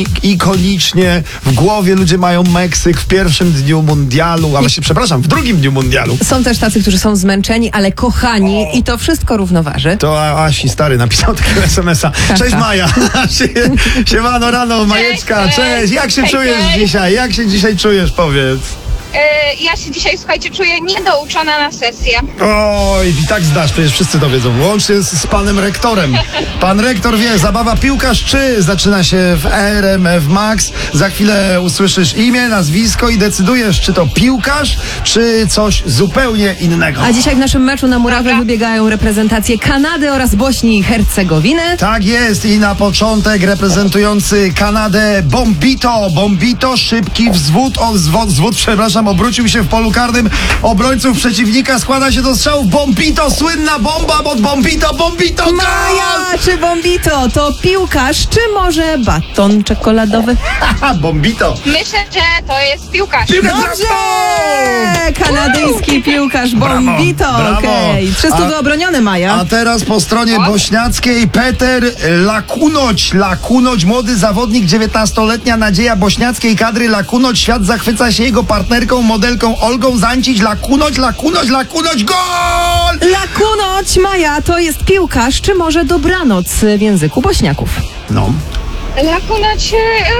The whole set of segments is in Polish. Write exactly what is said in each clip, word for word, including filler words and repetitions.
ikonicznie w głowie ludzie mają Meksyk w pierwszym dniu mundialu, a właściwie, przepraszam, w drugim dniu mundialu. Są też tacy, którzy są zmęczeni, ale kochani o. i to wszystko równoważy. To Asi stary napisał takiego es em es a. Cześć Maja. Siemano rano, Majeczka. Cześć. Cześć. Jak się Cześć, czujesz cześć. dzisiaj? Jak się dzisiaj czujesz? Powiedz. Yy, ja się dzisiaj, słuchajcie, czuję niedouczona na sesję. Oj, i tak zdasz, przecież wszyscy to wiedzą. Łącznie z, z panem rektorem. Pan rektor wie, zabawa piłkarz czy zaczyna się w R M F Max. Za chwilę usłyszysz imię, nazwisko i decydujesz, czy to piłkarz, czy coś zupełnie innego. A dzisiaj w naszym meczu na murawę wybiegają reprezentacje Kanady oraz Bośni i Hercegowiny. Tak jest i na początek reprezentujący Kanadę Bombito. Bombito, szybki wzwód, o, zwód, zwód, przepraszam, obrócił się w polu karnym obrońców przeciwnika, składa się do strzałów. Bombito, słynna bomba od Bombito, Bombito, gol! Maja czy Bombito to piłkarz, czy może baton czekoladowy? Haha, Bombito. Myślę, że to jest piłkarz. Dobrze! Kanadyjski piłkarz Bombito. brawo. Okej. trzy stówy obronione, Maja. A teraz po stronie bośniackiej Peter Lakunoć. Lakunoć, młody zawodnik, dziewiętnastoletnia nadzieja bośniackiej kadry Lakunoć. Świat zachwyca się jego partnerką, modelką Olgą Zancić. Lakunoć, Lakunoć, Lakunoć, gol! Lakunoć, Maja, to jest piłkarz, czy może dobranoc w języku bośniaków? No. Lakunać...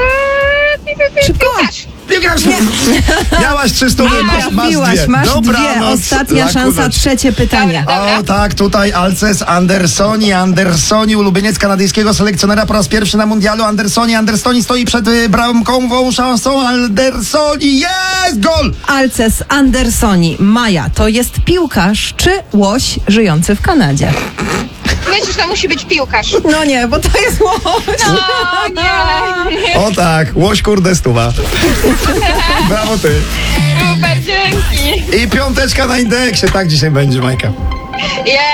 Yy, Szybko. piłkarz. Piłkarz! Miałaś trzy stówy, masz, masz Trafiłaś, dwie. masz Dobranoc, dwie. Ostatnia Lakunoć. szansa, trzecie pytanie. O tak, tutaj Alces Andersoni, Andersoni, ulubieniec kanadyjskiego selekcjonera po raz pierwszy na mundialu. Andersoni, Andersoni stoi przed y, bramkową szansą. Andersoni, jest gol! Alces Andersoni, Maja, to jest piłkarz, czy łoś żyjący w Kanadzie? Myślę, że to musi być piłkarz. No nie, bo to jest łoś. No nie. O tak, łoś kurde stuwa. Brawo ty. Super, dzięki. I piąteczka na indeksie, tak dzisiaj będzie, Majka. Yeah.